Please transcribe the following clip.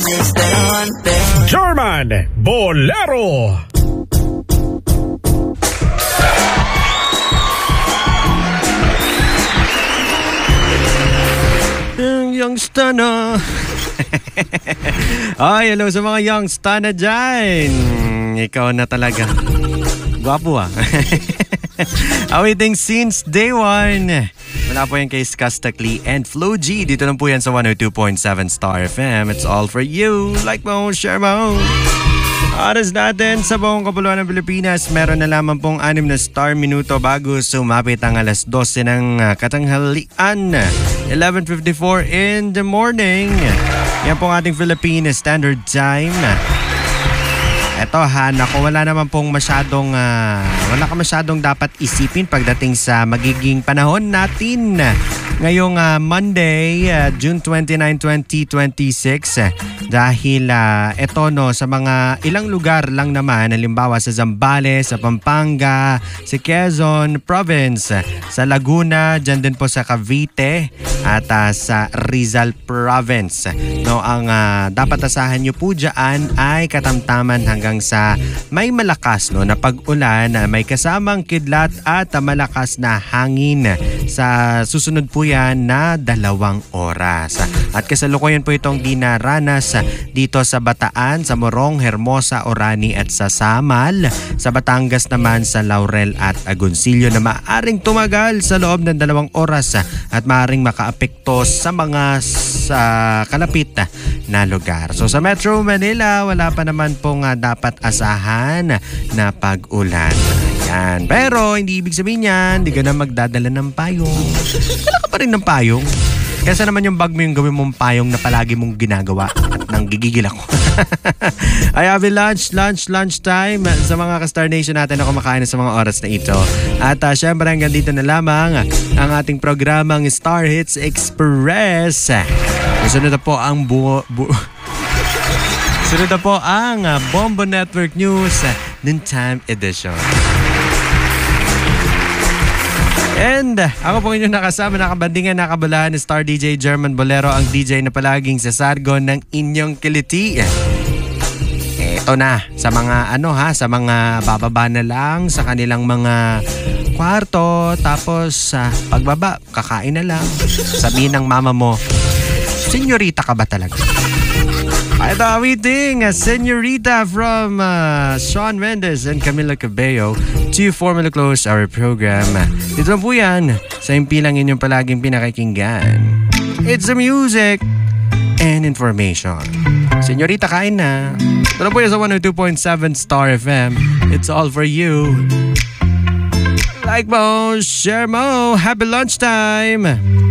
German Bolero. Youngster na. Ay, hello sa mga youngster na dyan. Ikaw na talaga. Gwapo ah. Awaiting since day one. Wala po yan kay Skastakli and Flo G. Dito lang po yan sa 102.7 Star FM. It's all for you. Like mo, share mo. Oras natin sa buong kapuluan ng Pilipinas, meron na lamang pong 6 na star minuto bago sumapit ang alas 12 ng katanghalian. 11:54 in the morning. Yan pong ating Philippine Standard Time. Eto ha, naku, wala ka masyadong dapat isipin pagdating sa magiging panahon natin. Ngayong Monday, June 29, 2026. Dahil eto no, sa mga ilang lugar lang naman, halimbawa sa Zambales, sa Pampanga, sa Quezon Province, sa Laguna, dyan din po sa Cavite at sa Rizal Province. No, ang dapat asahan nyo po dyan ay katamtaman hanggang sa may malakas no, na pag-ulan, may kasamang kidlat at malakas na hangin. Sa susunod po yan na 2 oras. At kasalukuyan po itong dinaranas dito sa Bataan, sa Morong, Hermosa, Orani at sa Samal. Sa Batangas naman sa Laurel at Agoncillo na maaring tumagal sa loob ng 2 oras at maaring makaapekto sa mga kalapit na lugar. So sa Metro Manila, wala pa naman pong dapat asahan na pag-ulan. Yan. Pero hindi ibig sabihin yan, hindi ka na magdadala ng payong. Dala ka pa rin ng payong. Kesa naman yung bag mo yung gawin mong payong na palagi mong ginagawa at nanggigigil ako. I have a lunch time sa mga ka-Star Nation natin na kumakain sa mga oras na ito. At syempre hanggang dito na lamang ang ating programang Star Hits Express. Sunod na po ang sunod na po ang Bombo Network News Noontime Edition. And ako po inyong nakasama, nakabandingan, nakabalahan ni Star DJ German Bolero, ang DJ na palaging sa sargon ng inyong kiliti. Eto na, sa mga sa mga bababa na lang sa kanilang mga kwarto, tapos pagbaba, kakain na lang. Sabihin ng mama mo, senyorita ka ba talaga? Ito awiting Senorita from Shawn Mendes and Camila Cabello to formally close our program. Dito po yan sa impilang inyong palaging pinakikinggan. It's the music and information. Senorita, kain na. Ito po yan sa 102.7 Star FM. It's all for you. Like mo, share mo. Happy lunchtime.